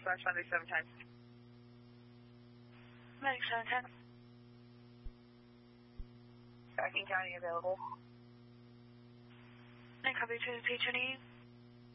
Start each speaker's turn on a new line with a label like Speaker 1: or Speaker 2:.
Speaker 1: Sunday 710.
Speaker 2: Medic 710.
Speaker 1: Stacking County available.
Speaker 2: And copy to the P20.